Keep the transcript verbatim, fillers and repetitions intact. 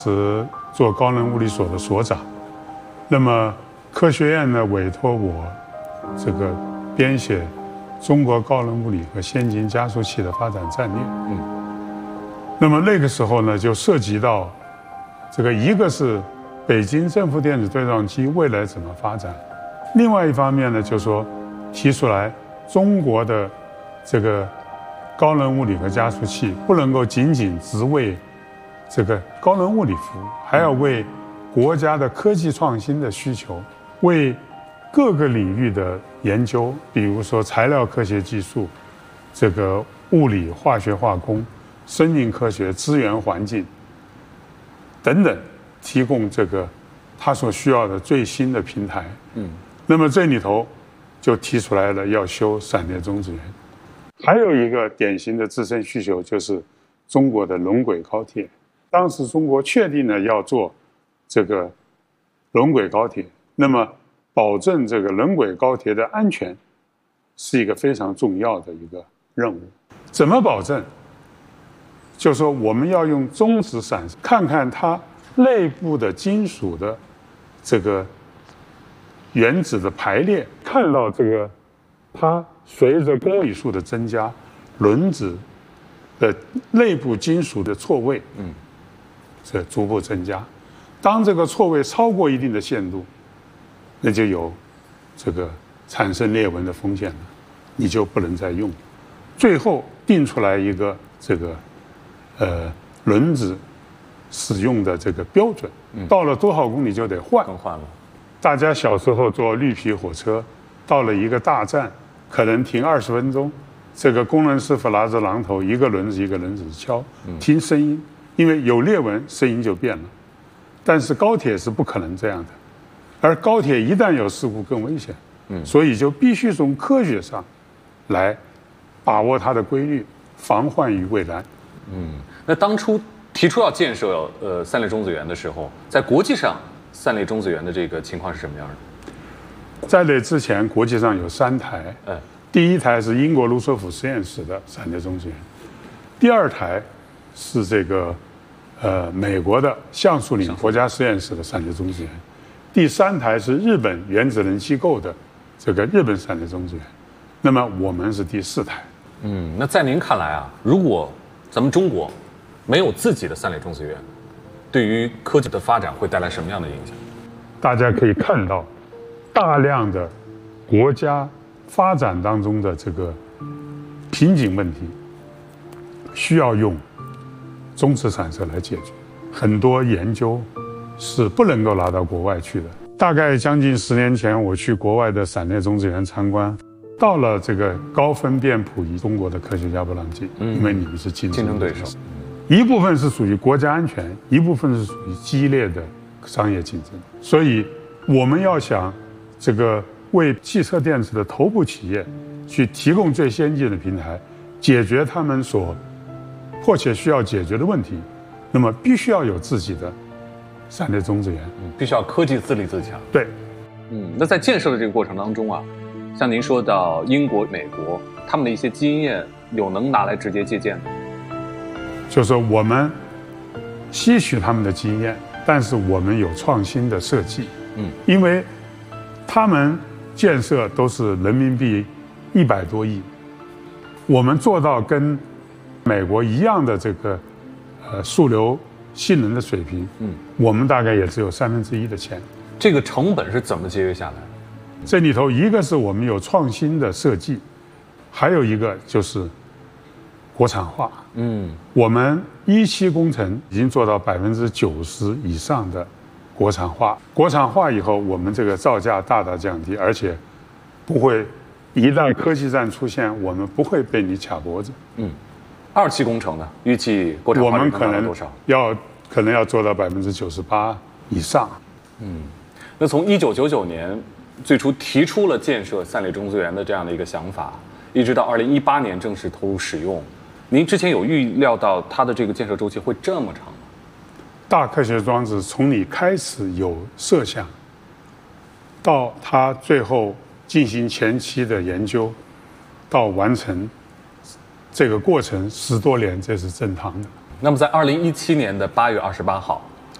是做高能物理所的所长，那么科学院呢委托我这个编写中国高能物理和先进加速器的发展战略。嗯，那么那个时候呢，就涉及到这个一个是北京正负电子对撞机未来怎么发展，另外一方面呢，就是说提出来中国的这个高能物理和加速器不能够仅仅只为这个高能物理服务，还要为国家的科技创新的需求，为各个领域的研究，比如说材料科学技术、这个物理、化学、化工、生命科学、资源环境等等，提供这个他所需要的最新的平台。嗯，那么这里头就提出来了要修闪电中子源，还有一个典型的自身需求就是中国的轮轨高铁。当时中国确定了要做这个轮轨高铁，那么保证这个轮轨高铁的安全是一个非常重要的一个任务。怎么保证？就是说我们要用中子闪看看它内部的金属的这个原子的排列，看到这个它随着公里数的增加，轮子的内部金属的错位，嗯，是逐步增加。当这个错位超过一定的限度，那就有这个产生裂纹的风险了，你就不能再用。最后定出来一个这个呃轮子使用的这个标准，到了多少公里就得换。 更换了。 大家小时候坐绿皮火车，到了一个大站，可能停二十分钟，这个工人师傅拿着榔头，一个轮子一个轮子敲，听声音，因为有裂纹，声音就变了。但是高铁是不可能这样的，而高铁一旦有事故更危险，嗯，所以就必须从科学上来把握它的规律，防患于未然。 嗯，那当初提出要建设呃三类中子源的时候，在国际上三类中子源的这个情况是什么样的？ 在那之前，国际上有三台，嗯，第一台是英国卢瑟福实验室的闪电中子源，第二台是这个呃美国的橡树岭国家实验室的闪电中子源，第三台是日本原子能机构的这个日本闪电中子源，那么我们是第四台。 嗯，那在您看来啊，如果咱们中国没有自己的三类中子源，对于科技的发展会带来什么样的影响？ 大家可以看到，大量的国家发展当中的这个瓶颈问题，需要用中子散射来解决。很多研究是不能够拿到国外去的。大概将近十年前，我去国外的闪电中子源参观，到了这个高分辨谱仪，中国的科学家不让进，嗯、因为你们是竞争对手。 一部分是属于国家安全，一部分是属于激烈的商业竞争。所以我们要想这个为汽车电池的头部企业去提供最先进的平台，解决他们所迫切需要解决的问题，那么必须要有自己的闪电中子源， 嗯，必须要科技自立自强。 对， 嗯，那在建设的这个过程当中啊，像您说到英国、美国，他们的一些经验有能拿来直接借鉴的。 就是说我们吸取他们的经验，但是我们有创新的设计，嗯，因为他们建设都是人民币一百多亿，我们做到跟美国一样的这个呃数流性能的水平，嗯，我们大概也只有三分之一的钱。 这个成本是怎么节约下来的？ 这里头一个是我们有创新的设计，还有一个就是国产化。嗯，我们一期工程已经做到百分之九十以上的国产化。国产化以后，我们这个造价大大降低，而且不会一旦科技战出现，我们不会被你卡脖子。嗯， 二期工程呢，预计国产化我们可能多少？ 要可能要做到百分之九十八以上。 嗯，那从一九九九年最初提出了建设三类中子源的这样的一个想法，一直到二零一八年正式投入使用。您之前有预料到它的这个建设周期会这么长吗？ 大科学装置从你开始有设想，到它最后进行前期的研究，到完成这个过程十多年，这是正常的。 那么在二零一七年的八月二十八号，